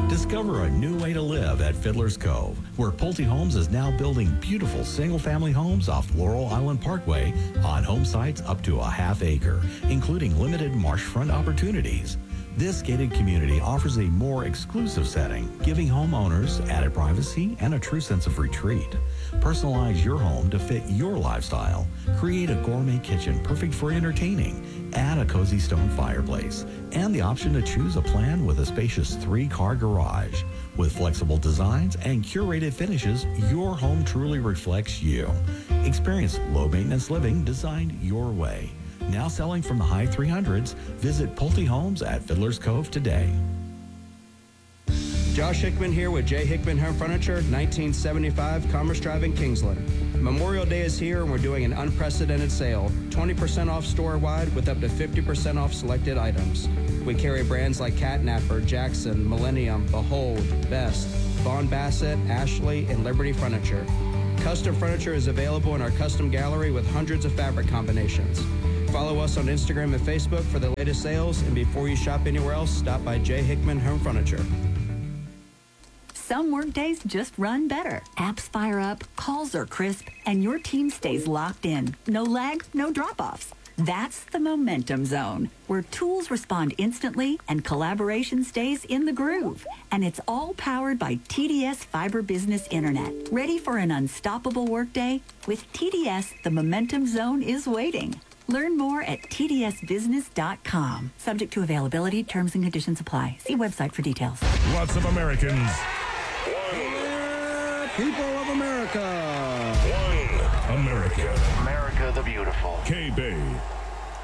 Discover a new way to live at Fiddler's Cove, where Pulte Homes is now building beautiful single-family homes off Laurel Island Parkway on home sites up to a half acre, including limited marshfront opportunities. This gated community offers a more exclusive setting, giving homeowners added privacy and a true sense of retreat. Personalize your home to fit your lifestyle. Create a gourmet kitchen perfect for entertaining. Add a cozy stone fireplace and the option to choose a plan with a spacious 3-car garage. With flexible designs and curated finishes, your home truly reflects you. Experience low-maintenance living designed your way. Now selling from the high 300s, visit Pulte Homes at Fiddler's Cove today. Josh Hickman here with J. Hickman Home Furniture, 1975 Commerce Drive in Kingsland. Memorial Day is here and we're doing an unprecedented sale. 20% off store-wide with up to 50% off selected items. We carry brands like Catnapper, Jackson, Millennium, Behold, Best, Vaughn Bassett, Ashley, and Liberty Furniture. Custom furniture is available in our custom gallery with hundreds of fabric combinations. Follow us on Instagram and Facebook for the latest sales, and before you shop anywhere else, stop by J. Hickman Home Furniture. Some workdays just run better. Apps fire up, calls are crisp, and your team stays locked in. No lag, no drop-offs. That's the Momentum Zone, where tools respond instantly and collaboration stays in the groove. And it's all powered by TDS Fiber Business Internet. Ready for an unstoppable workday? With TDS, the Momentum Zone is waiting. Learn more at tdsbusiness.com. Subject to availability, terms and conditions apply. See website for details. Lots of Americans. People of America. One America. America the Beautiful. K-Bay.